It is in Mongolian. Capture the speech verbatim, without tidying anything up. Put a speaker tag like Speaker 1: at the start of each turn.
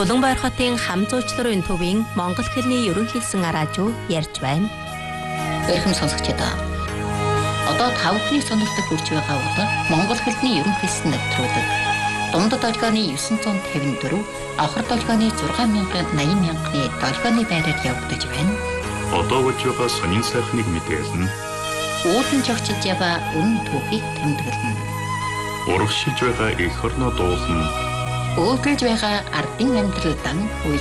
Speaker 1: Улаанбаяр хотын хам зуучларын төвийн монгол хэлний ерөнхий хэлсэн араажуу ярьж байна.
Speaker 2: Эрхэм сонсогчдоо. Одоо тав хүний сонирхдаг хүрч байгаа бол монгол хэлний ерөнхий хэлсэн нэвтрүүлэг. Дундад долгионы дев'ять п'ятьдесят четыре, авахар долгионы шесть мянга восемьдесят мянганы долгионы байраар явагдаж байна.
Speaker 3: Одоо болж байгаа сонин сайхныг мэдээлнэ.
Speaker 2: Уулын жогчж яваа үнэн түүхийг тэмдэглэнэ.
Speaker 3: Урагшилж байгаа эх орноо дуулна.
Speaker 2: Өөдөлж байгаа ардын амьдралдан